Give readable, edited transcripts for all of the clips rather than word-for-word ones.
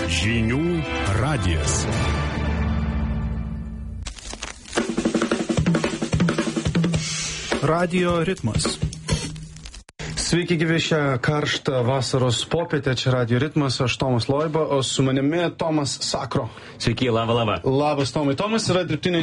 Žinių radijas. Radio ritmas. Sveiki gyvi šią karštą vasaros popietę, čia Radio ritmas, aš Tomas Loiba, o su manimi Tomas Sakro. Sveiki, laba. Labas, Tomai. Tomas yra dirbtinio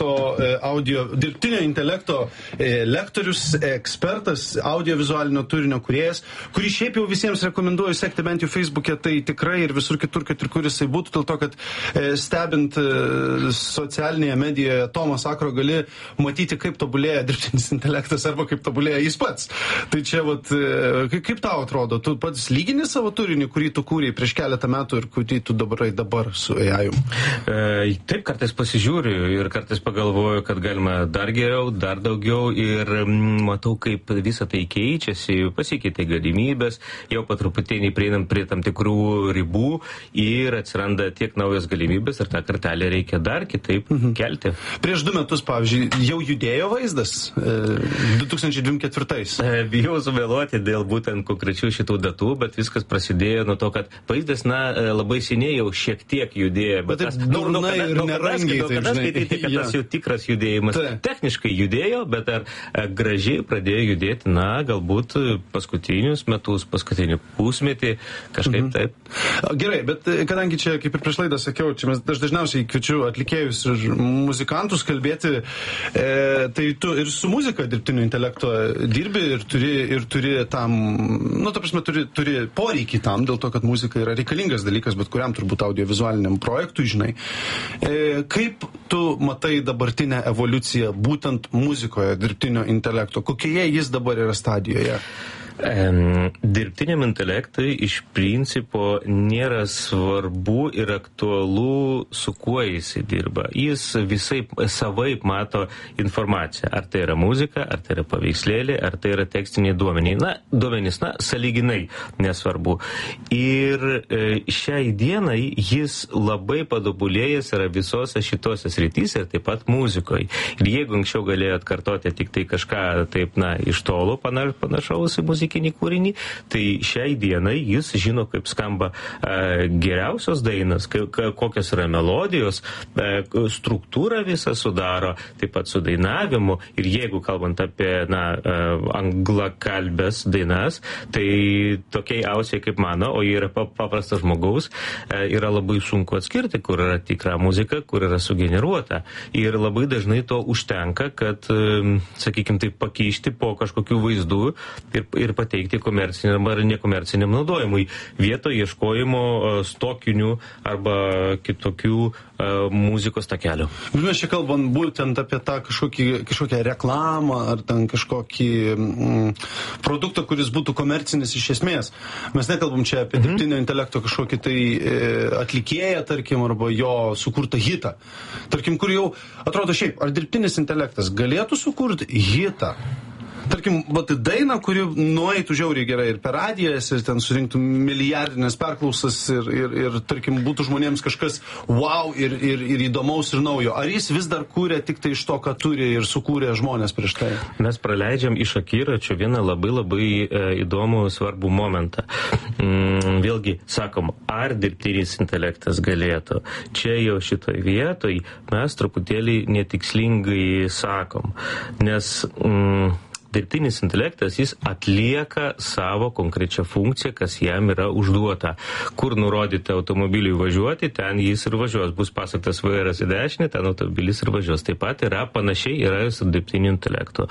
intelekto lektorius, ekspertas, audiovizualinio turinio kūrėjas, kurį šiaip jau visiems rekomenduoju sekti bent jau Facebook'e, tai tikrai ir visur kitur, kad ir kur jisai būtų, dėl to, kad stebint socialinėje medijoje Tomą Sakro gali matyti, kaip tobulėja dirbtinis intelektas arba kaip tobulėja jis pats. Tai čia kaip tau atrodo, tu pats lygini savo turinį, kurį tu kūrei prieš keletą metų ir kurį tu dabar su AI? Taip, kartais pasižiūriu ir kartais pagalvoju, kad galima dar geriau, dar daugiau ir matau, kaip visą tai keičiasi, pasikeitė galimybės, jau patruputėlį prieinam prie tam tikrų ribų ir atsiranda tiek naujas galimybės ir tą kartelę reikia dar kitaip kelti. Prieš 2 metus, pavyzdžiui, jau judėjo vaizdas 2024. Bijau sumeluoti dėl būtent konkrečių šitų datų, bet viskas prasidėjo nuo to, kad vaizdas, labai seniai jau šiek tiek judėjo. Bet taip durnai ir nerangiai, taip žinai. Kad tas jau tikras judėjimas techniškai judėjo, bet ar gražiai pradėjo judėti, galbūt paskutinius metus, paskutinį pusmetį, kažkaip taip. Gerai, bet kadangi čia, kaip ir prieš laidą sakiau, čia aš dažniausiai kviečiu atlikėjus ir muzikantus kalbėti, tai tu ir su muzika dirbtinio intelekto dirbi ir turi tam, ta prasme, turi poreikį tam, dėl to, kad muzika yra reikalingas dalykas, bet kuriam turbūt audiovizualiniam projektui, žinai. Kaip tu matai dabartinę evoliuciją būtent muzikoje dirbtinio intelekto? Kokioje jis dabar yra stadijoje? Dirbtiniam intelektui iš principo nėra svarbu ir aktualu, su kuo jisai dirba. Jis visai savaip mato informaciją. Ar tai yra muzika, ar tai yra paveikslėlė, ar tai yra tekstiniai duomenys, sąlyginai nesvarbu. Ir šiai dienai jis labai padobulėjęs yra visose šitose srityse ir taip pat muzikoje. Ir jeigu anksčiau galėjo atkartoti tik tai kažką taip, iš tolo panašaus į muziką, kūrinį, tai šiai dienai jis žino, kaip skamba geriausios dainos, kokios yra melodijos, struktūrą visą sudaro, taip pat su dainavimu. Ir jeigu kalbant apie anglakalbės dainas, tai tokiai ausiai kaip mano, o jie yra paprastas žmogaus, yra labai sunku atskirti, kur yra tikra muzika, kur yra sugeneruota. Ir labai dažnai to užtenka, kad, sakykime, tai pakeisti po kažkokių vaizdų ir pateikti komerciniam ar nekomerciniam naudojimui, vieto ieškojimo stokinių arba kitokių muzikos takelių. Mes čia kalbam būtent apie tą kažkokią reklamą ar ten kažkokį produktą, kuris būtų komercinis iš esmės. Mes nekalbam čia apie dirbtinio intelekto kažkokį tai atlikėją, tarkim, arba jo sukurtą hitą. Tarkim, kur jau atrodo šiaip, ar dirbtinis intelektas galėtų sukurti hitą? Tarkim, dainą, kuri nueitų žiauriai gerai ir per radijas, ir ten surinktų milijardinės perklausas ir tarkim, būtų žmonėms kažkas wow ir įdomaus ir naujo. Ar jis vis dar kūrė tik tai iš to, ką turi ir sukūrė žmonės prieš tai? Mes praleidžiam iš akiračio vieną labai įdomų svarbų momentą. Vėlgi, sakom, ar dirbtinis intelektas galėtų? Čia jau šitoj vietoj mes truputėlį netikslingai sakom, nes dirbtinis intelektas, jis atlieka savo konkrečią funkciją, kas jam yra užduota. Kur nurodyti automobiliui važiuoti, ten jis ir važiuos. Bus pasuktas vairas į dešinę, ten automobilis ir važiuos. Taip pat panašiai yra su dirbtiniu intelektu.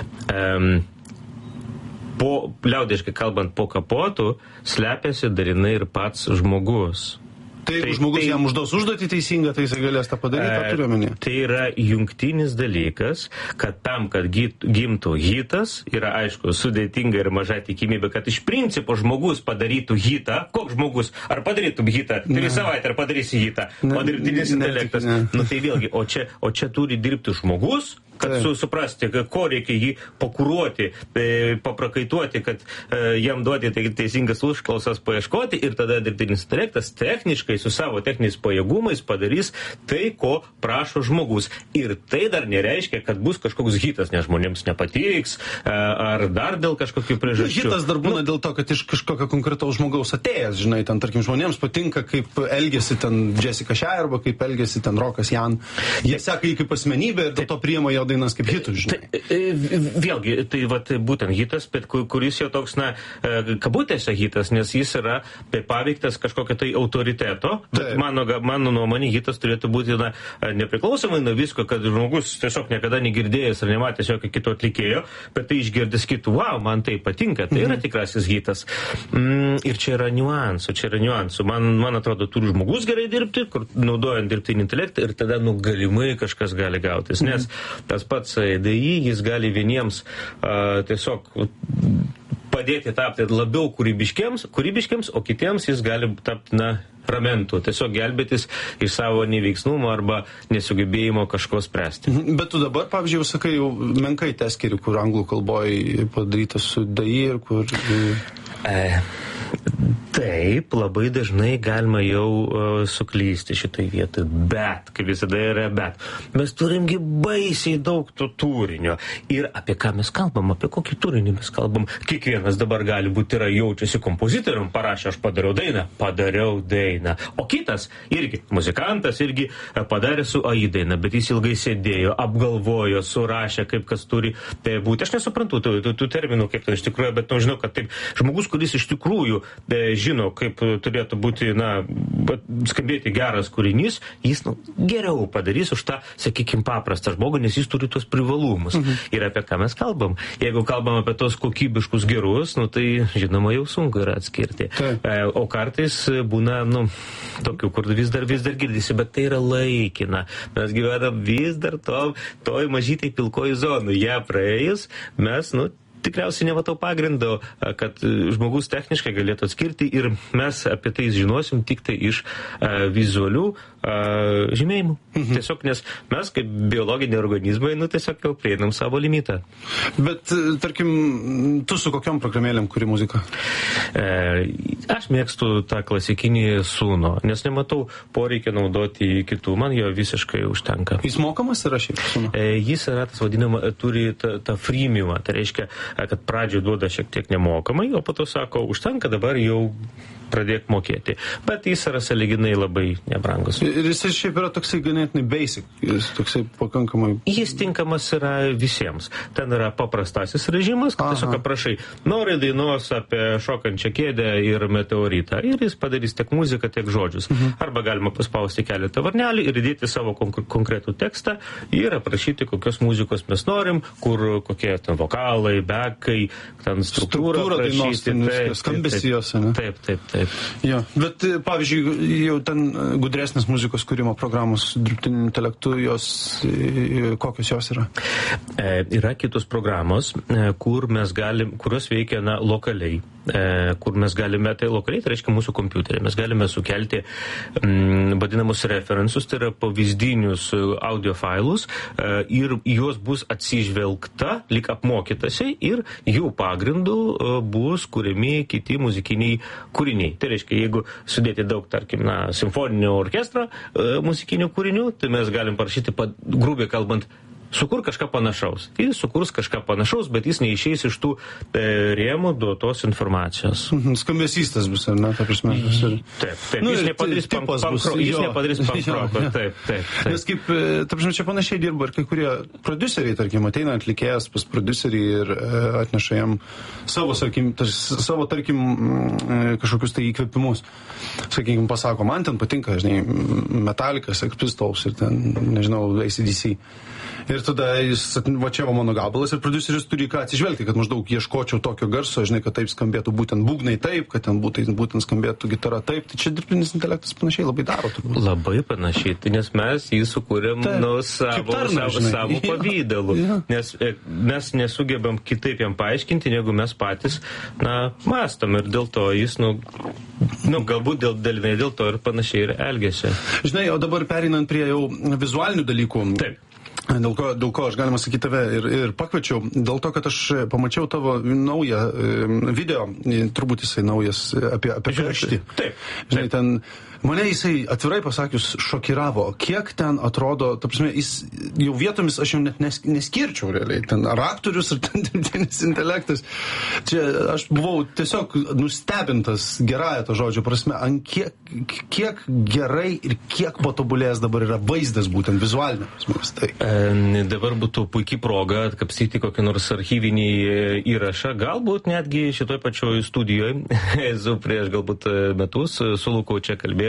Liaudiškai kalbant, po kapotu slepiasi darinai ir pats žmogus. Tai jeigu žmogus jam užduos užduotį teisingą, tai jisai galės tą padaryti, ką turiu omenyje. Tai yra jungtinis dalykas, kad tam, kad gimtų hitas, yra aišku sudėtinga ir maža tikimybė, kad iš principo žmogus padarytų hitą. Koks žmogus? Ar padarytum hitą? 3 savaitę ar padarysi hitą? O dirbtinis intelektas. Tai vėlgi, o čia turi dirbti žmogus, kad suprasti, ko reikia jį pakuruoti, paprakaituoti, kad jam duoti teisingas užklausas paieškoti ir tada dirbtinis intelektas techniškai su savo techniniais pajėgumais padarys tai, ko prašo žmogus. Ir tai dar nereiškia, kad bus kažkoks hitas, nes žmonėms nepatiks, ar dar dėl kažkokių priežasčių. Hitas dar būna dėl to, kad iš kažkokio konkretaus žmogaus atėjęs, žinai, ten, tarkim, žmonėms patinka, kaip elgėsi ten Jessica Shire, arba kaip elgėsi ten Rokas Jan. Jie seka jį kaip asmenybę ir dėl to priima jo dainas kaip hitus, žinai. Vėlgi, tai vat, būtent hitas, bet kuris jau toks, na, kabutėse hitas, nes jis yra paveiktas kažkokio tai autoriteto, bet mano nuomonė hitas turėtų būti, na, nepriklausomai nuo visko, kad žmogus tiesiog niekada negirdėjęs ar nematęs jokio kito atlikėjo, bet tai išgirdęs kitų, wow, man tai patinka, tai yra tikrasis hitas. Ir čia yra niuansų. Man atrodo, turi žmogus gerai dirbti, kur naudojant dirbtinį intelektą ir tada, galimai kažkas gali gautis. Nes tas pats DI, jis gali vieniems tiesiog padėti tapti labiau kūrybiškiams, o kitiems jis gali tapti, ramentų, tiesiog gelbėtis iš savo neveiksnumo arba nesugebėjimo kažko spręsti. Bet tu dabar, pavyzdžiui, jau sakai, jau menkai teskiri, kur anglų kalboje padarytas su DI ir kur... Taip, labai dažnai galima jau suklysti šitai vietoj, bet, kaip visada yra bet. Mes turimgi baisiai daug to turinio. Ir apie ką mes kalbam, apie kokį turinį mes kalbam. Kiekvienas dabar gali būti jaučiasi kompozitorium, parašė, aš padariau dainą. O kitas, irgi, muzikantas, irgi padarė su AI dainą, bet jis ilgai sėdėjo, apgalvojo, surašė, kaip kas turi būti. Aš nesuprantu tų terminų, kaip tai iš tikrųjų, bet žinau, kad taip, žmogus, kuris iš tikrųjų žino, kaip turėtų būti, skambėti geras kūrinys, jis geriau padarys už tą, sakykime, paprastą žmogų, nes jis turi tos privalumus. Ir apie ką mes kalbam. Jeigu kalbam apie tos kokybiškus gerus, tai, žinoma, jau sunku yra atskirti. O kartais būna, tokių, kur vis dar girdisi, bet tai yra laikina. Mes gyvenam vis dar toj mažytai pilkoji zonų. Ją praėjus, mes, tikriausiai nematau pagrindo, kad žmogus techniškai galėtų atskirti ir mes apie tai žinosim tik tai iš vizualių žymėjimų. Tiesiog, nes mes kaip biologiniai organizmai, tiesiog jau prieinam savo limitą. Bet, tarkim, tu su kokiom programėlėm kuri muziką? Aš mėgstu tą klasikinį Suno, nes nematau poreikio naudoti kitų, man jo visiškai užtenka. Jis mokamas yra šiaip Suno? Jis yra tas vadinama, turi tą freemiumą, tai reiškia, kad pradžioje duoda šiek tiek nemokamai, o po to sako, užtenka, dabar jau pradėk mokėti. Bet jis yra sąlyginai labai nebrangus. Ir jis šiaip yra toksai ganėtinai basic, jis toksai pakankamai... Jis tinkamas yra visiems. Ten yra paprastasis režimas, kad tiesiog aprašai, nori dainos apie šokančią kėdę ir meteoritą. Ir jis padarys tiek muziką, tiek žodžius. Arba galima paspausti keletą varnelį ir įdėti savo konkretų tekstą ir aprašyti, kokios muzikos mes norim, kur kokie ten vokalai, bekai, ten struktūra aprašyti. Skambesi jos, ne? Taip. Jo, bet, pavyzdžiui, jau ten gudresnės muzikos kūrimo programos su dirbtiniu intelektu, kokios jos yra? Yra kitos programos, kurios veikia lokaliai. Kur mes galime, tai lokaliai, tai reiškia mūsų kompiuterį. Mes galime sukelti vadinamus referensus, tai yra pavyzdinius audio failus ir juos bus atsižvelgta, lyg apmokytasi ir jų pagrindų bus kuriami kiti muzikiniai kūriniai. Tai reiškia, jeigu sudėti daug, tarkim, simfoninio orkestro muzikinių kūrinių, tai mes galim parašyti, grubiai kalbant, sukur kažką panašaus. Jis sukurs kažką panašaus, bet jis neišeis iš tų rėmų duotos informacijos. Skambesys tas bus, ar ne? Ta prasme. Taip. Jis nepadarys punk-rock. Taip. Nes kaip, ta prasme, čia panašiai dirba ir kai kurie prodiuseriai, tarkim, ateina atlikėjas pas prodiuserį ir atneša jam savo, tarkim, kažkokius tai įkvėpimus. Sakykim, pasako, man ten patinka, žinai, Metallica, Sex Pistols ir ten, nežinau, AC/DC. Ir tada čia mano gabalas ir prodiuseris turi ką atsižvelgti, kad maždaug ieškočiau tokio garso, žinai, kad taip skambėtų būtent būgnai taip, kad ten būtent skambėtų gitara taip. Tai čia dirbtinis intelektas panašiai labai daro. Turbūt. Labai panašiai, nes mes jį sukūrėm savo pavydalu. Nes mes nesugebam kitaip jam paaiškinti, negu mes patys, mąstam ir dėl to jis, galbūt dalinai dėl to ir panašiai ir elgiasi. Žinai, o dabar pereinant prie jau vizualinių dalykų. Taip. Dėl ko aš galima sakyti tave ir pakviečiau, dėl to, kad aš pamačiau tavo naują video, turbūt jisai naujas apie karštį. Taip. Žinai, ten mane jisai atvirai pasakius šokiravo, kiek ten atrodo, ta prasme, jis jau vietomis aš jau net neskirčiau realiai, ten ar aktorius, ar ten dirbtinis intelektas. Čia aš buvau tiesiog nustebintas gerąją to žodžio prasme, ant kiek gerai ir kiek patobulėjęs dabar yra vaizdas būtent vizualinė prasme. Tai. Dabar būtų puikiai proga atkapstyti kokį nors archyvinį įrašą, galbūt netgi šitoj pačioj studijoje, esu prieš galbūt metus, su Luku čia kalbėjom.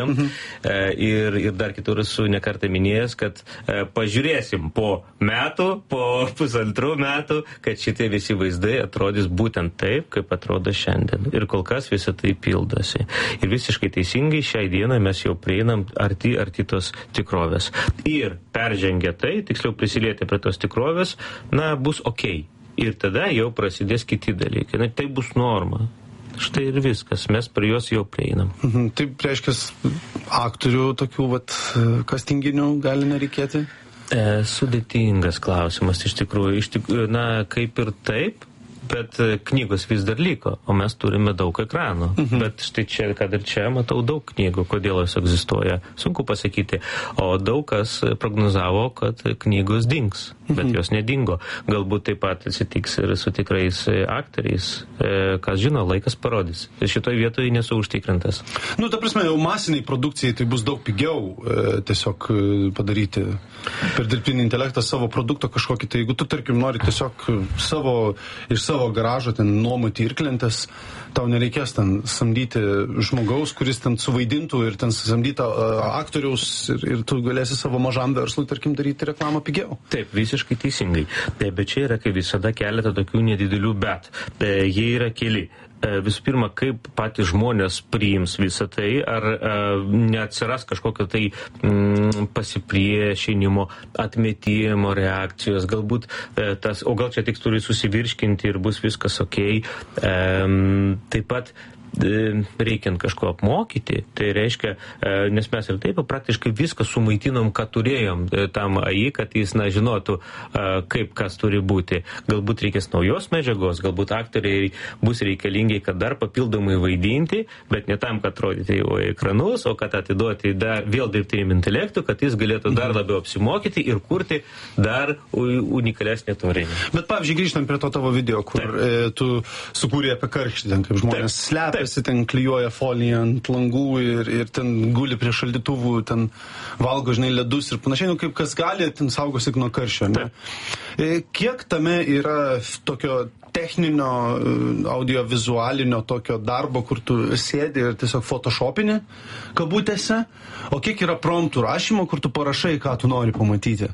Ir dar kitur esu nekartą minėjęs, kad pažiūrėsim po metų, po pusantrų metų, kad šitie visi vaizdai atrodys būtent taip, kaip atrodo šiandien. Ir kol kas visą tai pildosi. Ir visiškai teisingai šiai dienai mes jau prieinam arti tos tikrovės. Ir peržengę tai, tiksliau prisilietę prie tos tikrovės, bus okei. Ir tada jau prasidės kiti dalykai. Tai bus norma. Štai ir viskas, mes prie jos jau prieinam. Taip, reiškia, aktorių tokių kastinginių gali nereikėti? Sudėtingas klausimas iš tikrųjų. Kaip ir taip, bet knygos vis dar liko, o mes turime daug ekranų. Bet štai čia, kad ir čia matau daug knygų, kodėl jos egzistuoja. Sunku pasakyti. O daug kas prognozavo, kad knygos dings, bet jos nedingo. Galbūt taip pat atsitiks ir su tikrais aktoriais. Kas žino, laikas parodys. Šitoj vietoje nesu užtikrintas. Ta prasme, jau masiniai produkcijai tai bus daug pigiau tiesiog padaryti per dirbtinį intelektą savo produkto kažkokį. Tai jeigu tu, tarkim, nori tiesiog iš savo garažo ten nuomoti irklentes, tau nereikės ten samdyti žmogaus, kuris ten suvaidintų ir ten samdytą aktoriaus ir tu galėsi savo mažam verslui, tarkim, daryti reklamą pigiau. Taip, visiškai teisingai. Bet čia yra, kaip visada, keletą tokių nedidelių bet. Jie yra keli. Visų pirma, kaip patys žmonės priims visą tai, ar neatsiras kažkokio tai pasipriešinimo, atmetimo reakcijos, galbūt o gal čia tik turi susivirškinti ir bus viskas okei. Taip pat reikiant kažko apmokyti, tai reiškia, nes mes ir taip praktiškai viską sumaitinom, ką turėjom tam AI, kad jis žinotų, kaip kas turi būti. Galbūt reikės naujos medžiagos, galbūt aktoriai bus reikalingi, kad dar papildomai vaidinti, bet ne tam, kad rodyti jau ekranus, o kad atiduoti vėl dirbtiniam intelektui, kad jis galėtų dar labiau apsimokyti ir kurti dar unikalesnį turinį. Bet pavyzdžiui, grįžtant prie to tavo video, kur tu sukūrė apie karštį, kaip žmonės slepia, ten klijuoja foliją ant langų ir ten guli prie šaldytuvų, ten valgo, ledus ir panašiai, kaip kas gali, ten saugosi nuo karščio. Kiek tame yra tokio techninio, audiovizualinio tokio darbo, kur tu sėdi ir tiesiog photoshopini kabutėse, o kiek yra promptų rašymo, kur tu parašai, ką tu nori pamatyti?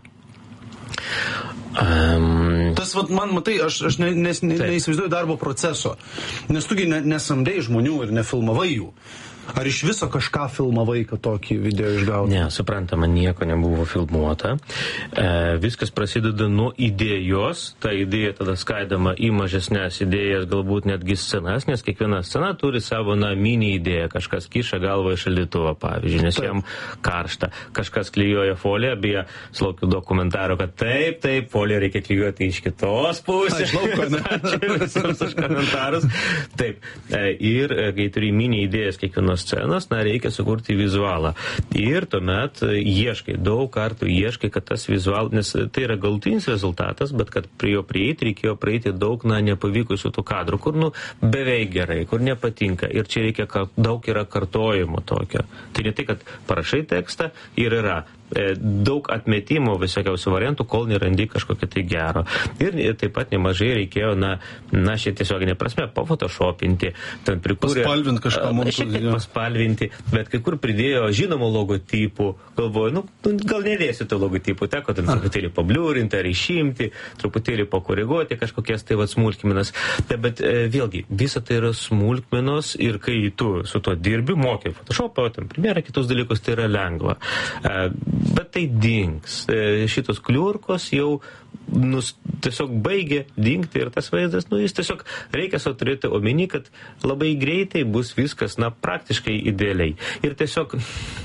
Tas, man, matai, aš neįsivaizduoju darbo proceso, nes tugi nesamdėjai žmonių ir nefilmavai jų. Ar iš viso kažką filmavai, kad tokį video išgauti? Ne, suprantama, nieko nebuvo filmuota. Viskas prasideda nuo idėjos. Ta idėja tada skaidama į mažesnės idėjas, galbūt netgi scenas, nes kiekviena scena turi savo mini idėją. Kažkas kiša galvą į šaldytuvą, pavyzdžiui, nes jam karšta. Kažkas klijuoja foliją, beje, sulaukiu dokumentaro, kad taip, foliją reikia klijuoti iš kitos pusės. Visams už komentarus. Taip. Ir kai turi mini idėjas kiekvienos scenos, reikia sukurti vizualą. Ir tuomet daug kartų ieškai, kad tas vizualas, nes tai yra galutinis rezultatas, bet kad prie jo reikėjo praeiti daug nepavykusių tų kadrų, kur beveik gerai, kur nepatinka. Ir čia reikia daug yra kartojimo tokio. Tai ne tai, kad parašai tekstą ir yra. Daug atmetimo visokiausių variantų, kol nerandi kažkokio tai gero. Ir taip pat nemažai reikėjo, šią tiesioginę prasme, pafotoshopinti, ten prikūrė... Paspalvinti kažką mums. Šiek tiek paspalvinti, bet kai kur pridėjo žinomų logotipų, galvoju, gal nedėsiu to logotipų, teko ten truputėlį pabliūrinti ar išimti, truputėlį pakoreguoti kažkokias tai smulkmenas. Bet vėlgi, visa tai yra smulkmenos ir kai tu su to dirbi, mokai Photoshopą, ten Premierą, kitus dalykus, tai yra lengva. Bet tai dings. Šitos kliurkos jau tiesiog baigė dingti ir tas vaizdas, jis tiesiog reikia savo turėti omeny, kad labai greitai bus viskas, praktiškai idealiai. Ir tiesiog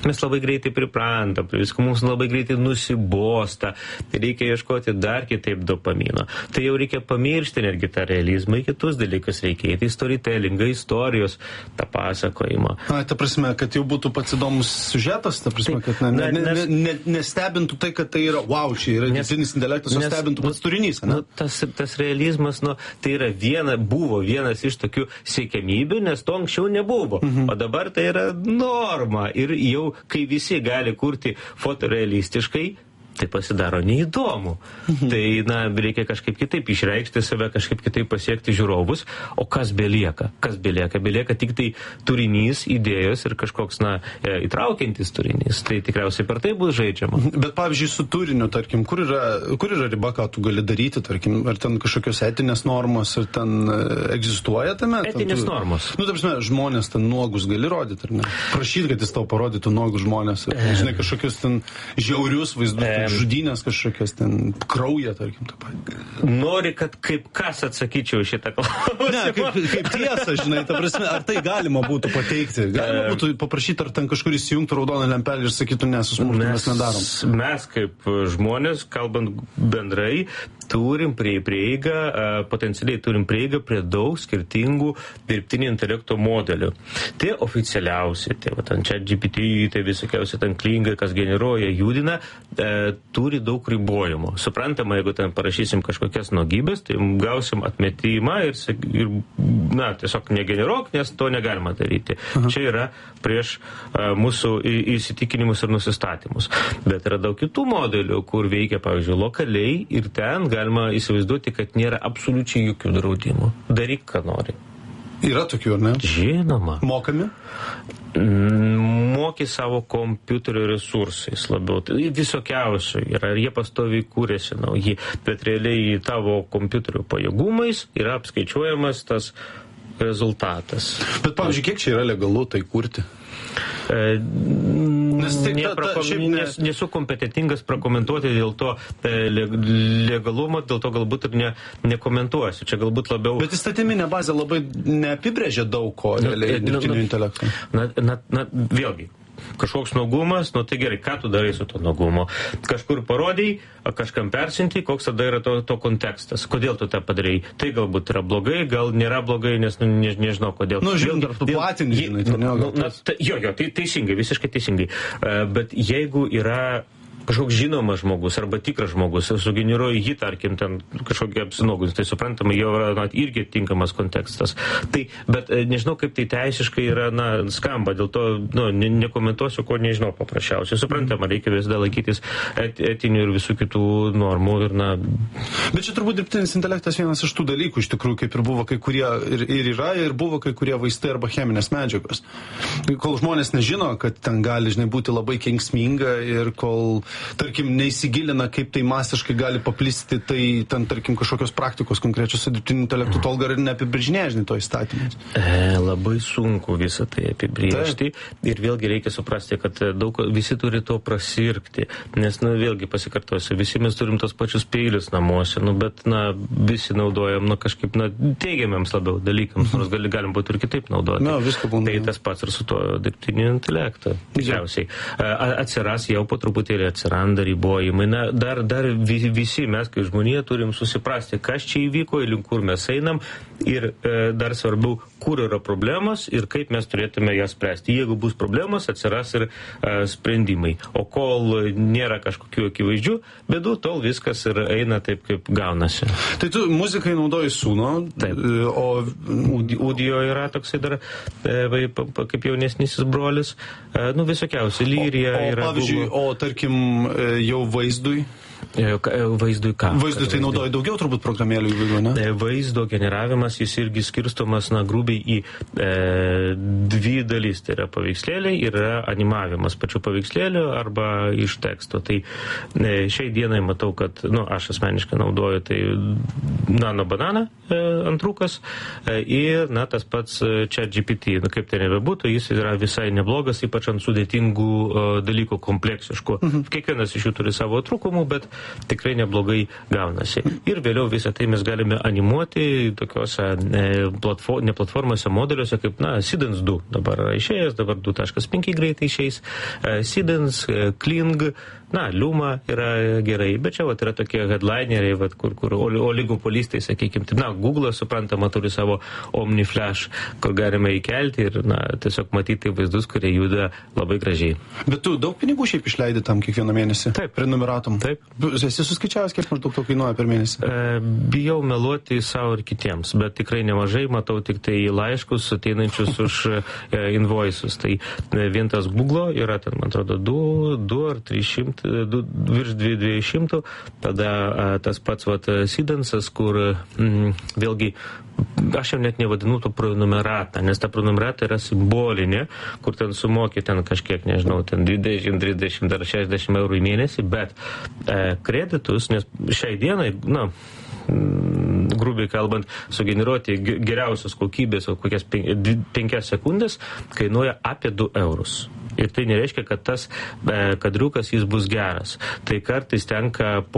mes labai greitai priprantam, viską mums labai greitai nusibosta, reikia ieškoti dar kitaip dopamino. Tai jau reikia pamiršti netgi tą realizmą, kitus dalykus reikia, tai storytellingą, istorijos, tą pasakojimą. Ta prasme, kad jau būtų pats įdomus siužetas, ta prasme, kad nestebintų tai, kad tai yra, wow, čia yra dirbtinis intelektas, o stebintų pats turinys, ne? Tas realizmas, tai yra buvo vienas iš tokių siekiamybių, nes to anksčiau nebuvo. O dabar tai yra norma. Ir jau, kai visi gali kurti fotorealistiškai, tai pasidaro neįdomu. Tai, reikia kažkaip kitaip išreikšti save, kažkaip kitaip pasiekti žiūrovus. O kas belieka? Kas belieka? Belieka tik tai turinys, idėjos ir kažkoks, įtraukiantis turinys. Tai tikriausiai per tai bus žaidžiama. Bet, pavyzdžiui, su turiniu, tarkim, kur yra riba, ką tu gali daryti, tarkim, ar ten kažkokios etinės normos, ar ten egzistuoja tame? Etinės normos. Tarpsime, žmonės ten nuogus gali rodyti, ar ne? Prašyti, kad jis tau parodytų nuogus žmonės. Žinai, kažkokius ten žiaurius vaizdus. Žudynės kažkokios ten kraują, tarkim, tą patį. Nori, kad kaip kas atsakyčiau šitą klausimą? Ne, kaip tiesa, žinai, ta prasme, ar tai galima būtų pateikti? Galima būtų paprašyti, ar ten kažkur įsijungtų raudoną lempelį ir sakytų, nesusmurtų, mes nedarom. Mes kaip žmonės, kalbant bendrai, turim prieigą, potencialiai turim prieigą prie daug skirtingų dirbtinio intelekto modelių. Tai oficialiausi, ten ChatGPT, tai visokiausi ten klingai, kas generuoja, judina, turi daug ribojimų. Suprantama, jeigu ten parašysim kažkokias nuogybės, tai gausim atmetimą ir tiesiog negeneruok, nes to negalima daryti. Čia yra prieš mūsų įsitikinimus ir nusistatymus. Bet yra daug kitų modelių, kur veikia, pavyzdžiui, lokaliai ir ten galima įsivaizduoti, kad nėra absoliučiai jokių draudimų. Daryk, ką nori. Yra tokių, ar ne? Žinoma. Mokami? Moki savo kompiuterio resursais labiau. Visokiausių yra, ir jie pastoviai kūrėsi nauji, bet realiai tavo kompiuterio pajėgumais yra apskaičiuojamas tas rezultatas. Bet, pavyzdžiui, kiek čia yra legalu tai kurti? Nesu kompetentingas prakomentuoti dėl to legalumo, dėl to galbūt ir nekomentuosiu. Čia galbūt labiau... Bet įstatyminė bazė labai neapibrėžia daug ko realiai dirbtinio intelekto. Vėlgi, kažkoks nuogumas, tai gerai, ką tu darai su to nuogumo? Kažkur parodai, kažkam persinti, koks tada yra to kontekstas. Kodėl tu tą padarai? Tai galbūt yra blogai, gal nėra blogai, nes nežinau kodėl. Žiūrint, ar tu platini, žinai. Tai teisingai, visiškai teisingai. Bet jeigu yra kažkoks žinomas žmogus arba tikras žmogus, sugeneruoja jį, tarkim, ten kažkokį apsinogus, tai suprantama, jo yra irgi tinkamas kontekstas. Bet nežinau, kaip tai teisiškai yra, skamba, dėl to nekomentuosiu, ko nežinau paprasčiausiai. Suprantama, reikia visada laikytis etinių ir visų kitų normų. Bet čia turbūt dirbtinis intelektas vienas iš tų dalykų, iš tikrųjų, kaip ir buvo kai kurie, ir yra, ir buvo kai kurie vaistai arba cheminės medžiagos. Kol žmonės nežino, kad ten gali, žinai, būti labai kenksminga ir kol tarkim, neįsigilina, kaip tai masiškai gali paplisti, tai ten, tarkim, kažkokios praktikos konkrečios su dirbtiniu intelektu, tol gar ir neapibrėžinėja, žinai, to įstatymus. Labai sunku visą tai apibrėžti. Ir vėlgi reikia suprasti, kad visi turi to prasirgti. Nes, vėlgi pasikartosiu, visi mes turim tos pačius peilius namuose, bet, visi naudojam, kažkaip, teigiamiams labiau dalykams, nors galim būti ir kitaip naudoti. Tai tas pats ir su to dirbtiniu intelektu. Tikriausiai. Atsiras jau po truputėlį atsiranda ribojimai. Dar visi mes, kaip žmonija, turim susiprasti, kas čia įvyko, link kur mes einam ir dar svarbiau, kur yra problemos ir kaip mes turėtume jas spręsti. Jeigu bus problemos, atsiras ir sprendimai. O kol nėra kažkokių akivaizdžių bėdų, tol viskas ir eina taip, kaip gaunasi. Tai tu muzikai naudoji Suno, o Audio yra toksai dar kaip jaunesnysis brolis. Visokiausi, Lyrija yra. Pavyzdžiui, o tarkim, jau vaizdui? Vaizdui ką? Vaizdui tai naudoja daugiau turbūt programėlių įvairių, ne? Vaizdo generavimas, jis irgi skirstomas, grubiai į dvi dalys. Tai yra paveikslėliai ir yra animavimas pačių paveikslėlių arba iš teksto. Tai šiai dienai matau, kad, aš asmeniškai naudoju tai Nano Banana antrukas ir, tas pats ChatGPT. Kaip tai nebebūtų, jis yra visai neblogas, ypač ant sudėtingų dalykų, kompleksiškų. kiekvienas iš jų turi savo trūkumų, bet tikrai neblogai gaunasi. Ir vėliau visą tai mes galime animuoti tokiuose ne platformose, modeliuose, kaip, Seedance 2 dabar išėjęs, dabar 2.5 greitai išeis, Seedance, Kling, Luma yra gerai, bet čia yra tokie headlineriai, kur oligopolistai, sakykime, Google, suprantama, turi savo OmniFlash, kur galime įkelti ir, tiesiog matyti vaizdus, kurie juda labai gražiai. Bet tu daug pinigų šiaip išleidi tam kiekvieną mėnesį? Taip. Prenumeratom? Taip. Esi suskaičiavęs, kiek maždaug to kainuoja per mėnesį? Bijau meluoti savo ir kitiems, bet tikrai nemažai, matau tik tai laiškus ateinančius už invoices. Tai vien tas Google yra, ten, man atrodo, 2 ar 300, virš 200, tada tas pats Seedance'as, kur vėlgi aš jau net nevadinu to prenumeratą, nes ta prenumerata yra simbolinė, kur ten sumoki ten kažkiek, nežinau, ten 20, 30 ar 60 eurų į mėnesį, bet kreditus, nes šiai dienai, grubiai kalbant, sugeneruoti geriausios kokybės, kokias 5 sekundės, kainuoja apie 2 eurus. Ir tai nereiškia, kad tas kadriukas jis bus geras. Tai kartais tenka po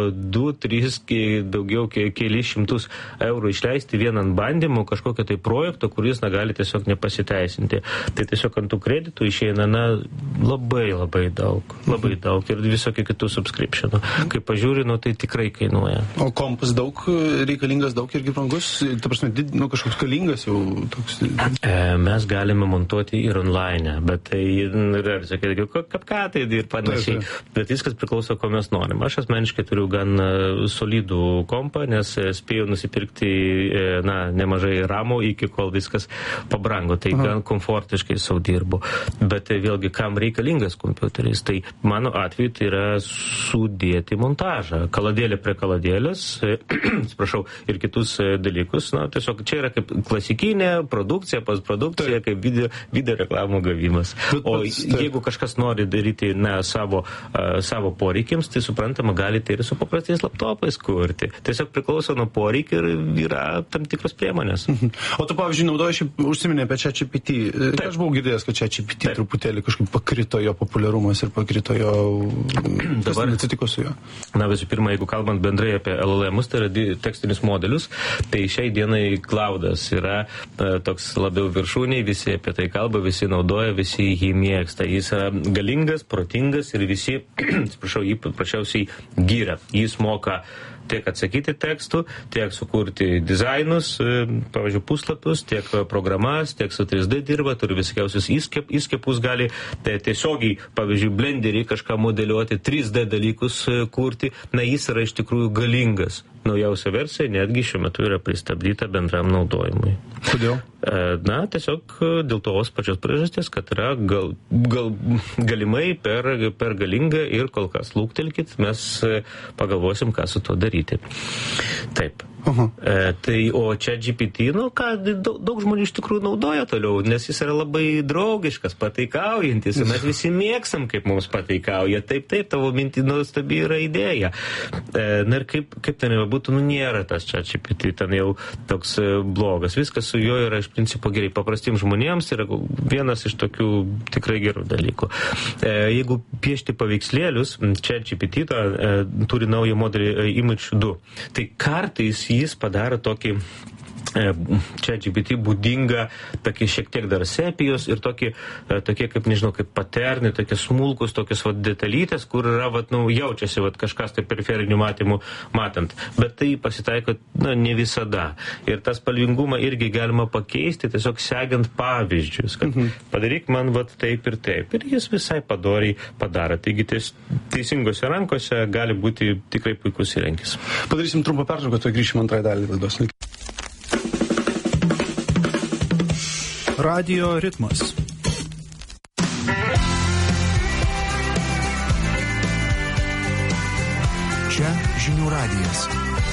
2-3, daugiau keli šimtus eurų išleisti vienant bandymų kažkokio tai projekto, kuris gali tiesiog nepasiteisinti. Tai tiesiog ant tų kreditų išeina labai daug. Labai daug. Ir visokių kitų subscriptionų. Kai pažiūri, tai tikrai kainuoja. O kompas daug reikalingas, daug irgi brangus? Ta prasme, kažkoks galingas jau toks? Mes galime montuoti ir online, bet tai kapkatai ir panašiai. Bet viskas priklauso, ko mes norim. Aš asmeniškai turiu gan solidų kompą, nes spėjau nusipirkti nemažai ramų, iki kol viskas pabrango. Tai gan komfortiškai savo dirbu. Bet vėlgi, kam reikalingas kompiuteris? Tai mano atveju tai yra sudėti montažą. Kaladėlė prie kaladėlės, atsiprašau, ir kitus dalykus. Tiesiog čia yra kaip klasikinė produkcija, postprodukcija, kaip video reklamų gavimas. O jeigu kažkas nori daryti savo poreikiams, tai suprantama, galite ir su paprastais laptopais kurti. Tiesiog priklauso nuo poreikio ir yra tam tikros priemonės. O tu, pavyzdžiui, naudoji, užsiminė apie ChatGPT. Aš buvau girdėjęs, kad ChatGPT truputėlį kažkaip pakrito jo populiarumas ir pakrito jo... Kas atsitiko su juo? Visų pirma, jeigu kalbant bendrai apie LLM-us, tai yra tekstinius modelius, tai šiai dienai Cloudas yra toks labiau viršūniai, visi apie tai kalba, visi naudoja, visi jį mėgsta. Jis yra galingas, protingas ir visi, jį paprasčiausiai gyria. Jis moka tiek atsakyti tekstų, tiek sukurti dizainus, pavyzdžiui, puslapius, tiek programas, tiek su 3D dirba, turi visokiausius įskepus, gali tiesiogiai, pavyzdžiui, blenderį kažką modeliuoti, 3D dalykus kurti. Jis yra iš tikrųjų galingas. Naujausia versija netgi šiuo metu yra pristabdyta bendram naudojimui. Kodėl? Tiesiog dėl tos pačios priežasties, kad yra galimai per galinga ir kol kas lūktelkit, mes pagalvosim, ką su to daryti. Taip. O ChatGPT, daug žmonių iš tikrųjų naudoja toliau, nes jis yra labai draugiškas, pataikaujantis, ir mes visi mėgstam, kaip mums pataikauja. Taip, tavo mintį nuostabi yra idėja. Ir kaip ten jau būtų, nėra tas ChatGPT, ten jau toks blogas. Viskas su juo yra iš principo gerai. Paprastiems žmonėms yra vienas iš tokių tikrai gerų dalykų. Jeigu piešti paveikslėlius, ChatGPT turi naują modelį Image 2. Tai kartais jis padaro tokį ChatGPT būdinga tokie šiek tiek dar sepijos ir tokie kaip, nežinau, kaip paternai, tokie smulkus, tokios detalytės, kur yra, jaučiasi kažkas tai periferinių matymų matant. Bet tai pasitaiko, ne visada. Ir tą spalvingumą irgi galima pakeisti, tiesiog segant pavyzdžius, kad padaryk man taip ir taip. Ir jis visai padoriai padaro. Taigi teisingose rankose gali būti tikrai puikus įrankis. Padarysim trumpą pertrauką, tuoj grįšim antrąją dalį laidos. Radio ritmas. Čia Žinių radijas.